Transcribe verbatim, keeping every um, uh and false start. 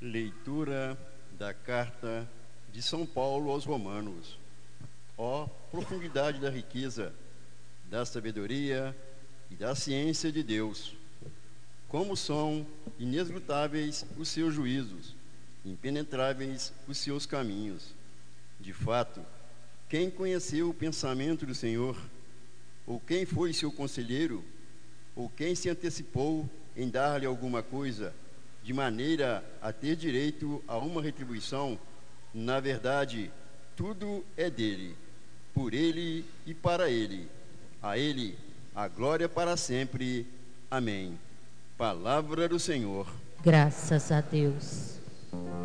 Leitura da carta de São Paulo aos Romanos. Ó profundidade da riqueza, da sabedoria e da ciência de Deus! Como são inesgotáveis os seus juízos, impenetráveis os seus caminhos. De fato, quem conheceu o pensamento do Senhor? Ou quem foi seu conselheiro? Ou quem se antecipou em dar-lhe alguma coisa, de maneira a ter direito a uma retribuição? Na verdade, tudo é dele, por ele e para ele. A ele a glória para sempre. Amém. Palavra do Senhor. Graças a Deus.